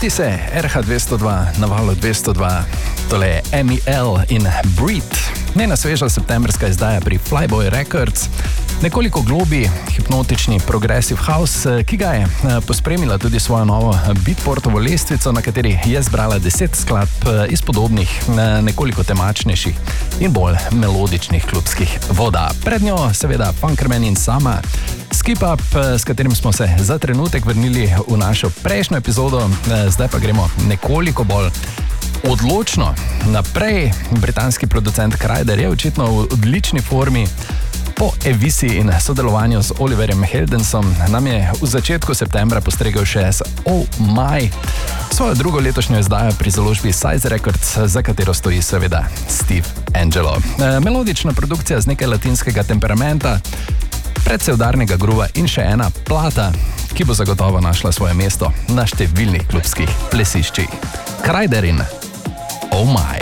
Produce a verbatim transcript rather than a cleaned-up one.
Vrti se R H dvesto dva na valu dvesto dva, tole je M I L in Breathe. Njena sveža septembrska izdaja pri Flyboy Records. Nekoliko globi, hipnotični progressive house, ki ga je pospremila tudi svojo novo Beatportovo lestvico, na kateri je zbrala deset skladb iz podobnih, nekoliko temačnejših in bolj melodičnih klubskih voda. Pred njo seveda Funkerman in Sama, Skip Up, s katerim smo se za trenutek vrnili v našo prejšnjo epizodo, zdaj pa gremo nekoliko bolj odločno naprej. Britanski producent Kryder je očitno v odlični formi. Po Evisi in sodelovanju z Oliverjem Heldensom nam je v začetku septembra postregel še s Oh My, svojo drugo letošnjo izdajo pri založbi Size Records, za katero stoji seveda Steve Angelo. Melodična produkcija z nekaj latinskega temperamenta, predvsej udarnega gruva in še ena plata, ki bo zagotovo našla svoje mesto na številnih klubskih plesiščih. Kryder in Oh My.